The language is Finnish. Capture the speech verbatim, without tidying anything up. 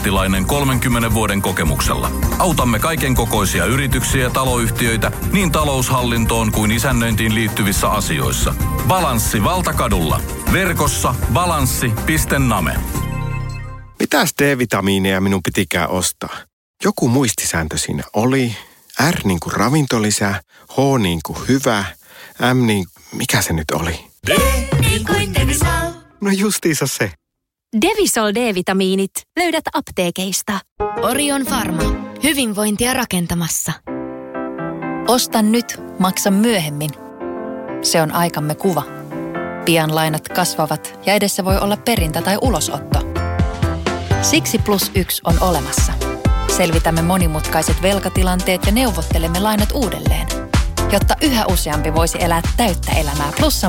ammattilainen kolmenkymmenen vuoden kokemuksella. Autamme kaiken kokoisia yrityksiä ja taloyhtiöitä niin taloushallintoon kuin isännöintiin liittyvissä asioissa. Balanssi Valtakadulla. Verkossa balanssi piste name. Mitäs D-vitamiineja minun pitikään ostaa? Joku muistisääntö siinä oli. R niin kuin ravintolisä, H niin kuin hyvä, M niin... mikä se nyt oli? D niin kuin Devisol. No justiinsa se. Devisol D-vitamiinit löydät apteekeista. Orion Pharma. Hyvinvointia rakentamassa. Osta nyt, maksa myöhemmin. Se on aikamme kuva. Pian lainat kasvavat ja edessä voi olla perintä tai ulosotto. Siksi Plus yksi on olemassa. Selvitämme monimutkaiset velkatilanteet ja neuvottelemme lainat uudelleen, jotta yhä useampi voisi elää täyttä elämää Plussan